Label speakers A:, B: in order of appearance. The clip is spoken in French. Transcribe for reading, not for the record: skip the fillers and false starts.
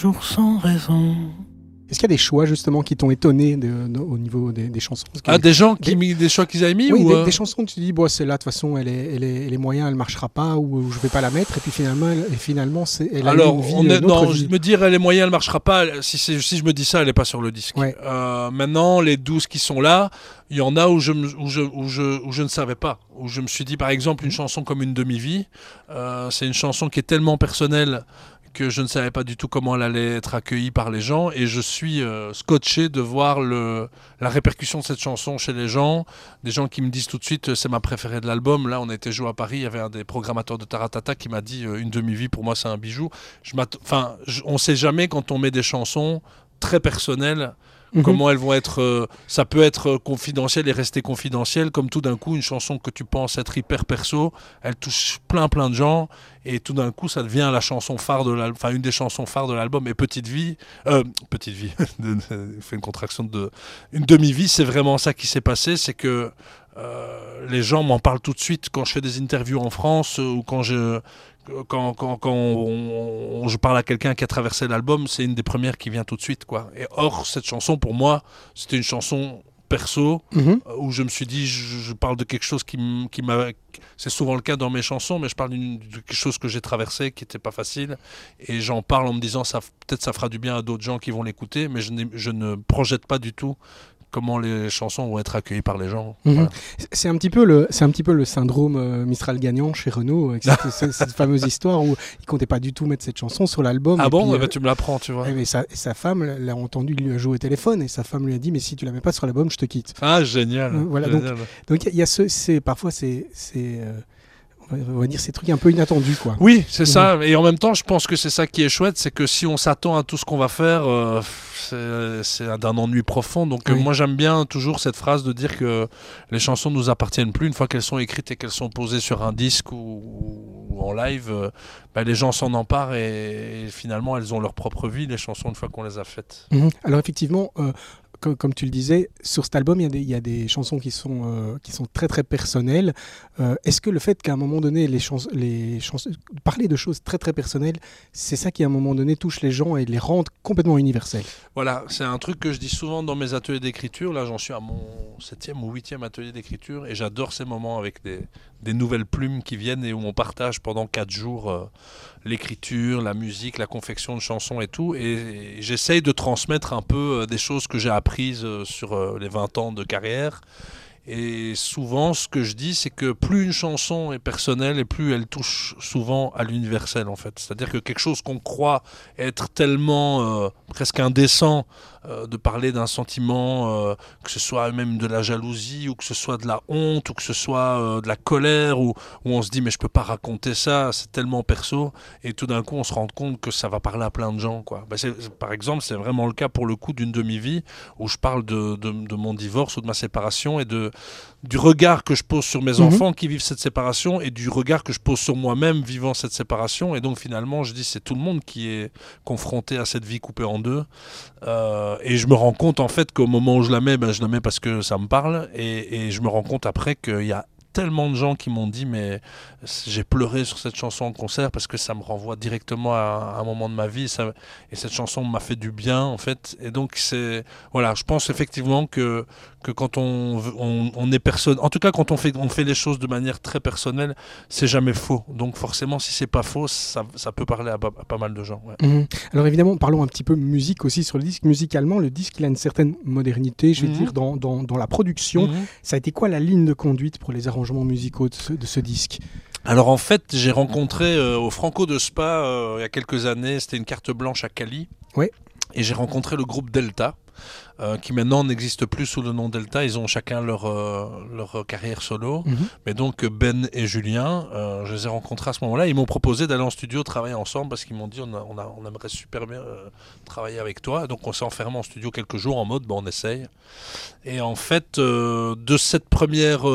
A: Jour sans raison.
B: Est-ce qu'il y a des choix justement qui t'ont étonné au niveau des chansons?
A: Des gens des choix qu'ils avaient mis
B: oui,
A: ou
B: des chansons que tu dis, bon, celle-là, de toute façon, elle est moyenne, elle marchera pas, ou je vais pas la mettre, et puis finalement elle a
A: alors,
B: une vie,
A: je me dire, elle est moyenne, elle marchera pas. Si je me dis ça, elle est pas sur le disque.
B: Ouais.
A: Maintenant, les 12 qui sont là, il y en a où je ne savais pas. Où je me suis dit, par exemple, une chanson comme Une demi-vie, c'est une chanson qui est tellement personnelle que je ne savais pas du tout comment elle allait être accueillie par les gens, et je suis scotché de voir la répercussion de cette chanson chez les gens, des gens qui me disent tout de suite c'est ma préférée de l'album. Là on a été joué à Paris, il y avait un des programmateurs de Taratata qui m'a dit Une demi-vie pour moi c'est un bijou. On sait jamais quand on met des chansons très personnelles comment elles vont être, ça peut être confidentiel et rester confidentiel, comme tout d'un coup une chanson que tu penses être hyper perso, elle touche plein de gens, et tout d'un coup ça devient la chanson phare de l'album, enfin une des chansons phares de l'album. Et Petite Vie, fait une contraction de Une demi-vie, c'est vraiment ça qui s'est passé, c'est que les gens m'en parlent tout de suite quand je fais des interviews en France, ou quand je parle à quelqu'un qui a traversé l'album, c'est une des premières qui vient tout de suite, quoi. Et or, cette chanson, pour moi, c'était une chanson perso, où je me suis dit, je parle de quelque chose qui m'a... C'est souvent le cas dans mes chansons, mais je parle de quelque chose que j'ai traversé, qui n'était pas facile, et j'en parle en me disant, peut-être ça fera du bien à d'autres gens qui vont l'écouter, mais je ne projette pas du tout comment les chansons vont être accueillies par les gens. Voilà.
B: C'est un petit peu le syndrome Mistral gagnant chez Renaud, avec cette fameuse histoire où il comptait pas du tout mettre cette chanson sur l'album.
A: Ah bon, tu me l'apprends, tu vois.
B: Mais sa femme l'a entendu lui jouer au téléphone, et sa femme lui a dit mais si tu la mets pas sur l'album, je te quitte.
A: Ah génial.
B: Voilà,
A: génial.
B: Donc il y a parfois on va dire ces trucs un peu inattendus, quoi.
A: Oui, c'est ça. Et en même temps, je pense que c'est ça qui est chouette, c'est que si on s'attend à tout ce qu'on va faire, c'est d'un ennui profond. Donc moi, j'aime bien toujours cette phrase de dire que les chansons ne nous appartiennent plus une fois qu'elles sont écrites et qu'elles sont posées sur un disque ou en live. Les gens s'en emparent, et finalement, elles ont leur propre vie, les chansons, une fois qu'on les a faites.
B: Alors effectivement, comme tu le disais, sur cet album, il y a des chansons qui sont très très personnelles. Est-ce que le fait qu'à un moment donné, parler de choses très très personnelles, c'est ça qui à un moment donné touche les gens et les rend complètement universels?
A: Voilà, c'est un truc que je dis souvent dans mes ateliers d'écriture. Là, j'en suis à mon 7e ou 8e atelier d'écriture, et j'adore ces moments avec des nouvelles plumes qui viennent et où on partage pendant 4 jours l'écriture, la musique, la confection de chansons et tout. Et j'essaye de transmettre un peu des choses que j'ai apprises sur les 20 ans de carrière. Et souvent, ce que je dis, c'est que plus une chanson est personnelle, et plus elle touche souvent à l'universel, en fait. C'est-à-dire que quelque chose qu'on croit être tellement presque indécent, de parler d'un sentiment, que ce soit même de la jalousie, ou que ce soit de la honte, ou que ce soit de la colère, où on se dit mais je peux pas raconter ça, c'est tellement perso, et tout d'un coup on se rend compte que ça va parler à plein de gens, quoi. Par exemple, c'est vraiment le cas pour le coup d'Une demi-vie, où je parle de mon divorce ou de ma séparation, et du regard que je pose sur mes enfants qui vivent cette séparation, et du regard que je pose sur moi-même vivant cette séparation. Et donc finalement je dis c'est tout le monde qui est confronté à cette vie coupée en deux, et je me rends compte en fait qu'au moment où je la mets parce que ça me parle, et je me rends compte après qu'il y a tellement de gens qui m'ont dit mais j'ai pleuré sur cette chanson en concert parce que ça me renvoie directement à un moment de ma vie, et cette chanson m'a fait du bien, en fait. Et donc voilà, je pense effectivement que quand on est personne, en tout cas quand on fait les choses de manière très personnelle, c'est jamais faux. Donc forcément, si c'est pas faux, ça peut parler à pas mal de gens. Ouais.
B: Alors évidemment, parlons un petit peu musique aussi sur le disque. Musicalement, le disque, il a une certaine modernité, je vais dire, dans la production. Ça a été quoi la ligne de conduite pour les arrangements musicaux de ce disque?
A: Alors en fait, j'ai rencontré au Franco de Spa il y a quelques années, c'était une carte blanche à Cali.
B: Ouais.
A: Et j'ai rencontré le groupe Delta, qui maintenant n'existe plus sous le nom Delta. Ils ont chacun leur carrière solo. Mais donc Ben et Julien, je les ai rencontrés à ce moment-là. Ils m'ont proposé d'aller en studio travailler ensemble, parce qu'ils m'ont dit on aimerait super bien travailler avec toi. Donc on s'est enfermé en studio quelques jours en mode on essaye. Et en fait, de cette première